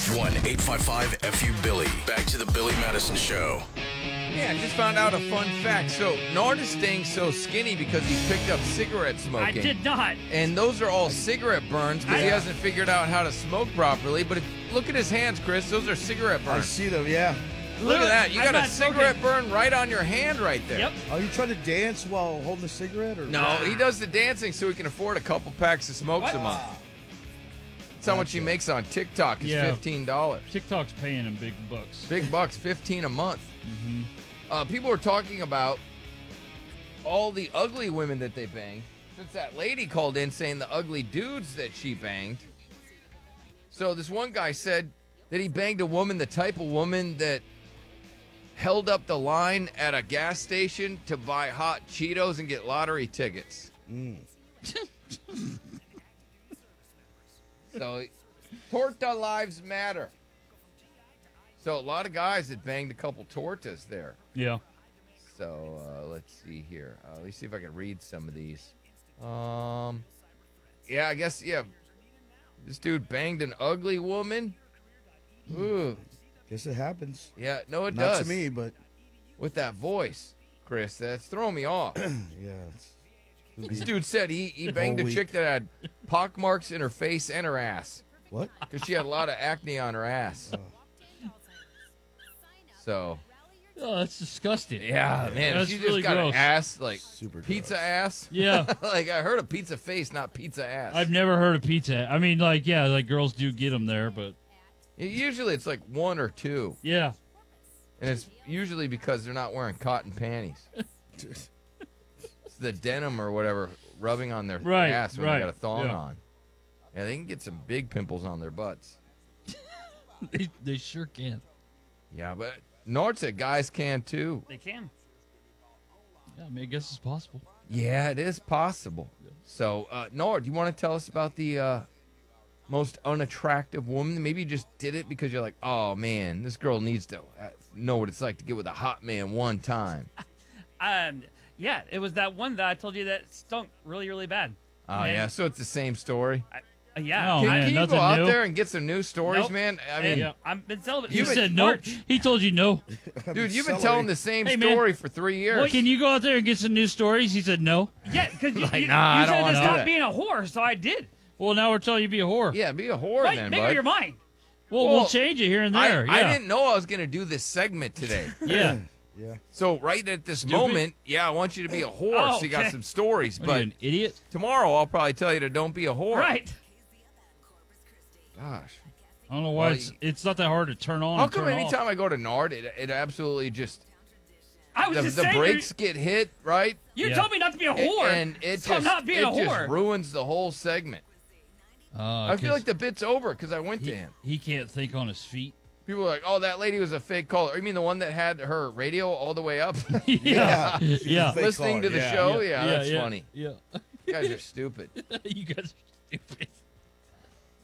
1-855-FU-BILLY. Back to the Billy Madison Show. Yeah, I just found out a fun fact. So, Nard is staying so skinny because he picked up cigarette smoking. I did not. And those are all cigarette burns because he hasn't figured out how to smoke properly. But look at his hands, Chris. Those are cigarette I burns. see them, yeah. Look at that. You I'm got a not cigarette smoking. burn right on your hand right there. Yep. Are you trying to dance while holding a cigarette? Or No, he does the dancing so he can afford a couple packs of smokes a month. That's how much he makes on TikTok is Yeah. $15. TikTok's paying him big bucks. Big bucks, 15 a month. People are talking about all the ugly women that they banged. Since that lady called in saying the ugly dudes that she banged. So this one guy said that he banged a woman, the type of woman that held up the line at a gas station to buy hot Cheetos and get lottery tickets. So, torta lives matter. So, a lot of guys that banged a couple tortas there. Yeah. So, let's see here. Let me see if I can read some of these. Yeah, I guess, yeah. This dude banged an ugly woman. Ooh. Guess it happens. Yeah, no, it Not does. to me, but With that voice, Chris, that's throwing me off. yeah. This dude said he banged a week. chick that had pock marks in her face and her ass. What? Because she had a lot of acne on her ass. So, Oh, that's disgusting. yeah, man, That's she just really got gross. an ass, like Super pizza gross. ass. Yeah. Like, I heard of pizza face, not pizza ass. I've never heard of pizza. I mean, like, yeah, like girls do get them there, but Usually it's like one or two. yeah. And it's usually because they're not wearing cotton panties. It's the denim or whatever rubbing on their Right, ass when right, they got a thong yeah. on. Yeah, they can get some big pimples on their butts. They sure can. Yeah, but Nord said guys can too. They can. Yeah, I mean, I guess it's possible. Yeah, it is possible. So, Nord, you want to tell us about the most unattractive woman? Maybe you just did it because you're like, oh man, this girl needs to know what it's like to get with a hot man one time. Yeah, it was that one that I told you that stunk really, really bad. Oh Man. yeah, so it's the same story. Yeah. Oh, Can, man, can you nothing go out new? there and get some new stories, Nope. man? I mean, Yeah. I've been celibate. You You've said been- no. March. He told you no. dude, you've been Celery. telling the same Hey, man. story for 3 years. Well, can you go out there and get some new stories? He said no. Yeah, because Like, you nah, I don't said wanna to do stop that. being a whore, so I did. Well, now we're telling you to be a whore. Yeah, be a whore Right, then, make bud. up your mind. Well, Well, we'll change it here and there. I yeah. didn't know I was going to do this segment today. Yeah. Yeah. So right at this Stupid. moment, yeah, I want you to be a whore. Oh, So you got okay. some stories, What are you, but an idiot? tomorrow I'll probably tell you to don't be a whore. Right. Gosh. I don't know why Well, it's not that hard to turn on. How and come turn anytime off. I go to Nard, it absolutely just I was just the saying. brakes get hit, right? You Yeah. told me not to be a whore. And it so I'm just not being a just whore. ruins the whole segment. I feel 'cause like the bit's over because I went he, to him. he can't think on his feet. People are like, "Oh, that lady was a fake caller." You mean the one that had her radio all the way up, Yeah. Yeah. Fake listening to the caller, show? Yeah, that's yeah, funny. Yeah. You guys are stupid. You guys are stupid.